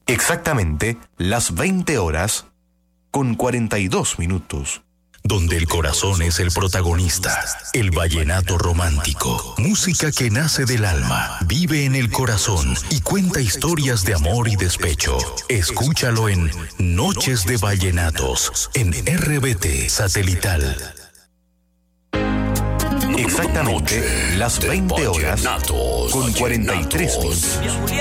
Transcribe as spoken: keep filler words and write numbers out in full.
Exactamente las veinte horas con cuarenta y dos minutos. Donde el corazón es el protagonista, el vallenato romántico, música que nace del alma, vive en el corazón y cuenta historias de amor y despecho. Escúchalo en Noches de Vallenatos, en R B T Satelital. Exactamente las veinte horas con cuarenta y tres minutos.